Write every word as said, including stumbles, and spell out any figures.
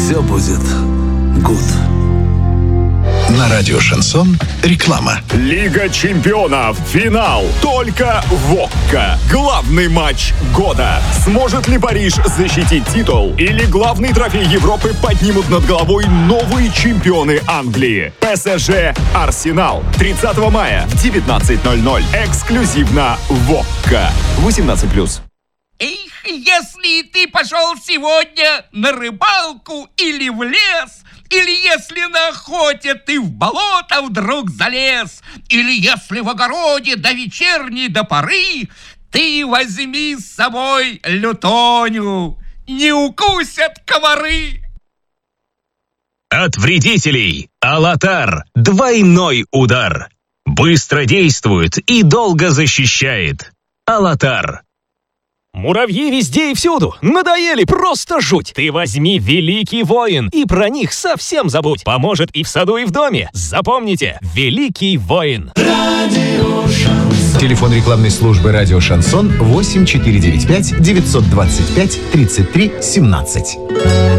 все будет гуд. На радио «Шансон» реклама. Лига чемпионов. Финал. Только в ОККО. Главный матч года. Сможет ли Париж защитить титул? Или главный трофей Европы поднимут над головой новые чемпионы Англии? ПСЖ Арсенал. тридцатого мая в девятнадцать ноль ноль. Эксклюзивно в ОККО. восемнадцать плюс. Эх, если ты пошел сегодня на рыбалку или в лес, или если на охоте ты в болото вдруг залез, или если в огороде до вечерней до поры, ты возьми с собой лютоню, не укусят комары. От вредителей Алатар. Двойной удар. Быстро действует и долго защищает. Алатар. Муравьи везде и всюду. Надоели, просто жуть. Ты возьми Великий Воин и про них совсем забудь. Поможет и в саду, и в доме. Запомните, Великий Воин. Телефон рекламной службы «Радио Шансон» восемь четыре девять пять девятьсот двадцать пять тридцать три семнадцать.